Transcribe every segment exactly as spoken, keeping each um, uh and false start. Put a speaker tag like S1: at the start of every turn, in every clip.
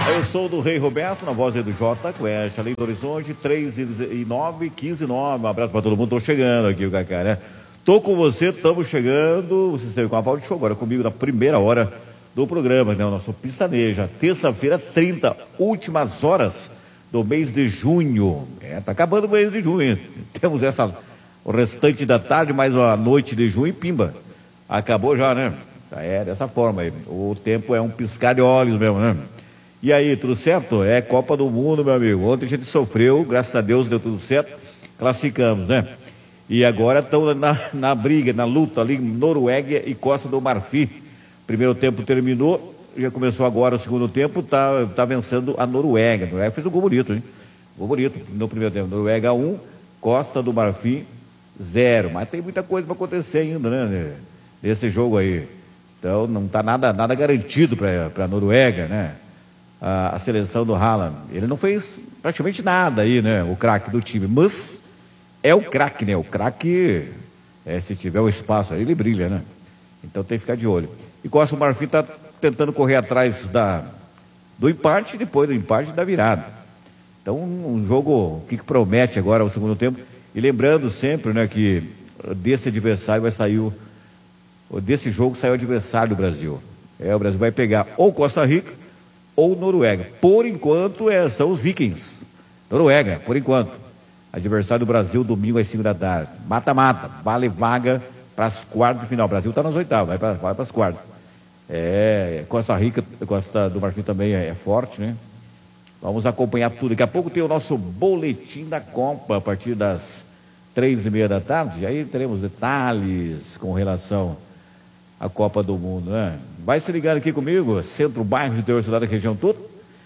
S1: Eu sou do Rei Roberto, na voz do J Quest, além do Horizonte, três e nove, quinze e nove. Um abraço para todo mundo. Tô chegando aqui, o Cacá, né? Tô com você, estamos chegando. Você esteve com a Paulo de Show agora comigo na primeira hora do programa, né? O nosso Pistaneja. Terça-feira, trinta, últimas horas do mês de junho. É, tá acabando o mês de junho, hein? Temos essa, o restante da tarde, mais uma noite de junho e pimba. Acabou já, né? É dessa forma aí. O tempo é um piscar de olhos mesmo, né? E aí, tudo certo? É Copa do Mundo, meu amigo. Ontem a gente sofreu, graças a Deus deu tudo certo, classificamos, né? E agora estão na, na briga, na luta ali, Noruega e Costa do Marfim. Primeiro tempo terminou, já começou agora o segundo tempo, tá, tá vencendo a Noruega. A Noruega fez um gol bonito, hein? Gol bonito no primeiro tempo. Noruega um, Costa do Marfim zero. Mas tem muita coisa para acontecer ainda, né? Nesse jogo aí. Então não está nada, nada garantido para a Noruega, né? A, a seleção do Haaland, ele não fez praticamente nada aí, né, o craque do time, mas é o craque, né, o craque, é, se tiver o espaço aí, ele brilha, né, então tem que ficar de olho. E Costa do Marfim está tentando correr atrás da, do empate, depois do empate da virada. Então um jogo que promete agora o segundo tempo, e lembrando sempre, né, que desse adversário vai sair o, desse jogo sai o adversário do Brasil, é, o Brasil vai pegar ou Costa Rica ou Noruega. Por enquanto, é, são os Vikings. Noruega, por enquanto. Adversário do Brasil, domingo às cinco da tarde. Mata-mata, vale vaga para as quartas de final. O Brasil está nas oitavas, vai para vai as quartas. É, Costa Rica, Costa do Marfim também é, é forte, né? Vamos acompanhar tudo. Daqui a pouco tem o nosso boletim da Copa, a partir das três e meia da tarde. E aí teremos detalhes com relação a Copa do Mundo, né? Vai se ligar aqui comigo, centro, bairro de interior, cidade da região toda,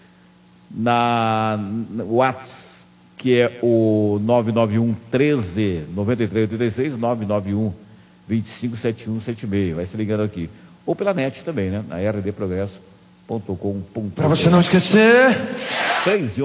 S1: na WhatsApp, que é o nove nove um, treze, noventa e três, oitenta e seis, nove nove um, vinte e cinco, setenta e um, setenta e seis. Vai se ligando aqui. Ou pela net também, né? Na r d progresso ponto com ponto br.
S2: Para você não esquecer.
S1: três